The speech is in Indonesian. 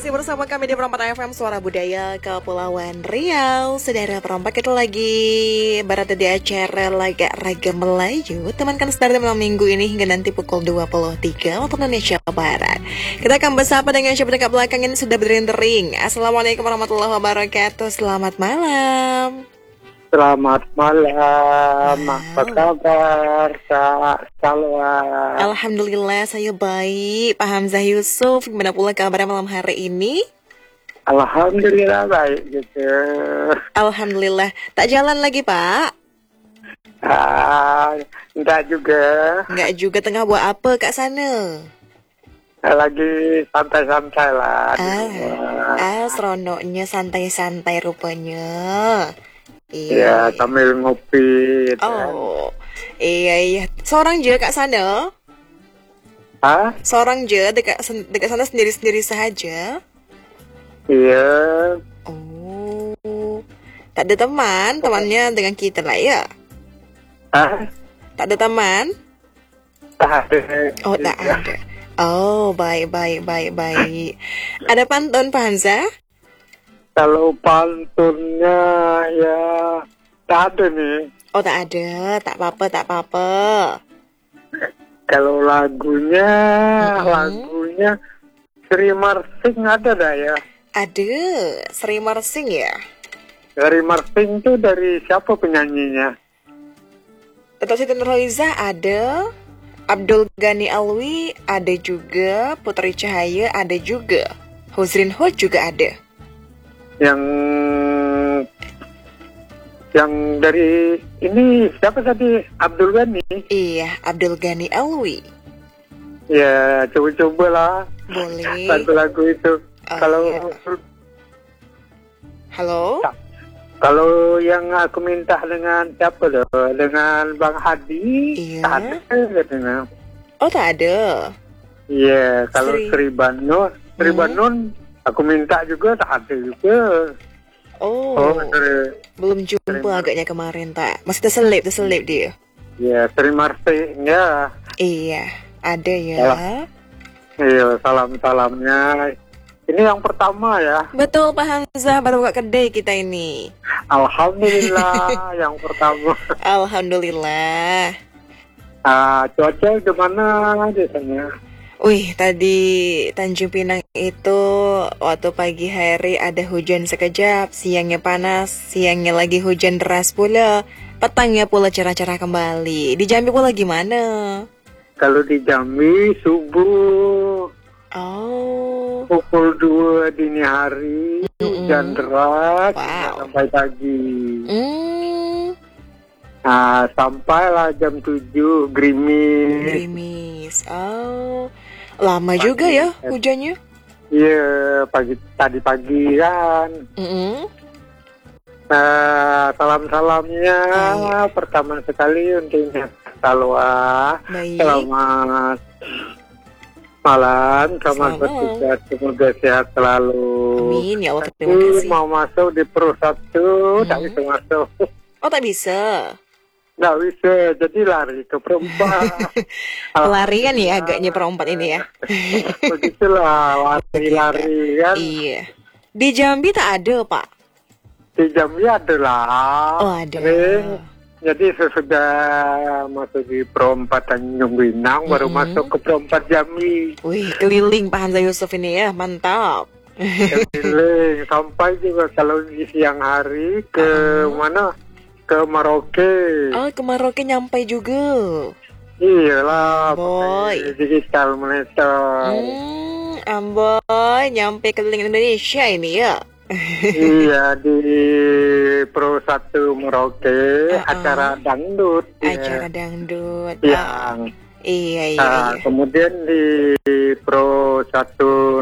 Masih bersama kami di Perompak FM Suara Budaya Kepulauan Riau. Saudara Perompak, kita lagi berada di acara Laga Raga Melayu. Temankan start malam minggu ini hingga nanti pukul 23 waktu Indonesia Barat. Kita akan bersama dengan siapa dekat belakang ini sudah berdering. Assalamualaikum warahmatullahi wabarakatuh. Selamat malam. Selamat malam, apa kabar Kak Salwa? Alhamdulillah saya baik. Pak Hamzah Yusuf, gimana pula kabarnya malam hari ini? Alhamdulillah baik gitu. Alhamdulillah. Tak jalan lagi Pak? Enggak juga. Enggak juga, tengah buat apa kat sana? Lagi santai-santai lah. Seronoknya santai-santai rupanya. Iya, sambil ngopi. Oh, iya. Seorang je kat sana? Hah? Seorang je dekat sana sendiri-sendiri sahaja? Iya. Oh, tak ada temannya dengan kita lah ya? Hah? Tak ada teman? Tak ada. Oh, tak ada. Oh, baik. Ada pantun Pak Hamzah? Kalau pantunnya ya tak ada nih. Oh, tak ada. Tak apa-apa. Kalau lagunya Sri Marsing ada dah ya. Ada, Sri Marsing ya. Sri Marsing itu dari siapa penyanyinya? Dato' Siti Nurhaliza ada, Abdul Ghani Alwi ada juga, Putri Cahaya ada juga, Huzrin Hud juga ada. Yang dari ini siapa tadi? Abdul Ghani? Iya, Abdul Ghani Alwi. Ya, coba-coba lah. Boleh. Lagu-lagu itu. Halo? Kalau yang aku minta dengan siapa loh? Dengan Bang Hadi. Iya. Tak ada katanya. Oh, tak ada. Iya, kalau Sri Banun, aku minta juga tak ada juga. Oh, belum jumpa agaknya kemarin tak. Masih terselip dia. Iya, Sri Marsing ya. Iya, ada ya. Iya, salamnya. Ini yang pertama ya. Betul Pak Hamzah, baru buka kedai kita ini. Alhamdulillah yang pertama. Alhamdulillah. Cuaca gimana di sana? Wih, tadi Tanjung Pinang itu waktu pagi hari ada hujan sekejap, siangnya panas, siangnya lagi hujan deras pula, petangnya pula cerah-cerah kembali. Di Jambi pula gimana? Kalau di Jambi subuh. Oh. Pukul 2 dini hari, hujan deras sampai pagi. Sampailah jam 7 gerimis. Oh. Lama pagi, juga ya hujannya? Iya, tadi pagi kan. Salam-salamnya pertama sekali untuk Salwa. Selamat malam, selamat bertugas, semoga sehat selalu. Amin, ya Allah, terima kasih. Mau masuk di Pro 1, tak bisa masuk. Oh, tak bisa? Nggak bisa, jadi lari ke perempat. Pelarian ya agaknya perempat ini ya. Begitulah, lari kan. Iya. Di Jambi tak ada Pak? Di Jambi ada lah. Oh, ada. Jadi sesudah masuk di perempat Tanjung Pinang, baru masuk ke perempat Jambi. Wih, keliling Pak Hamzah Yusuf ini ya, mantap. Keliling, sampai juga kalau di siang hari ke mana? Ke Merauke. Oh, ke Merauke nyampe juga. Iyalah, boy. Digital monitor. Amboy, nyampe keliling Indonesia ini ya. Iya, di Pro 1 Merauke, acara dangdut. Acara dangdut. Yang iya. Kemudian di Pro 1